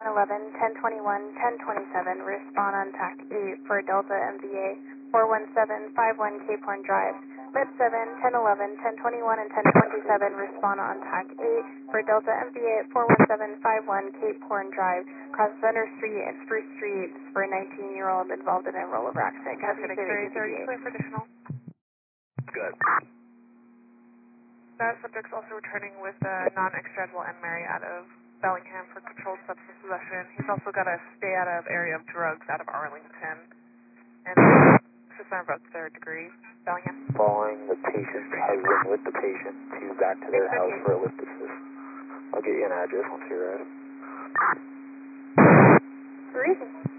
11, 1021, 1027, respond on TAC 8 for Delta MVA 41751 Cape Horn Drive. Mid 7, 1011, 1021, and 1027, respond on TAC 8 for Delta MVA 41751 Cape Horn Drive. Cross Center Street and Spruce Street for a 19-year-old involved in a rollover accident. Connecting 3030, clear for additional. Good. That subject's also returning with a non-extraditable and Mary out of Bellingham for controlled substance possession. He's also got to stay out of area of drugs out of Arlington. And assistant revoked third degree. Bellingham. Following the patient's husband with the patient to back to their house for a lift assist. I'll get you an address once you're ready. Reason.